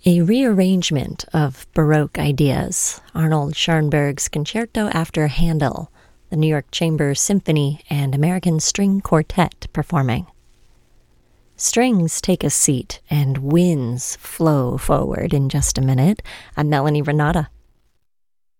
A rearrangement of Baroque ideas, Arnold Schoenberg's Concerto after Handel, the New York Chamber Symphony and American String Quartet performing. Strings take a seat and winds flow forward in just a minute. I'm Melanie Renata.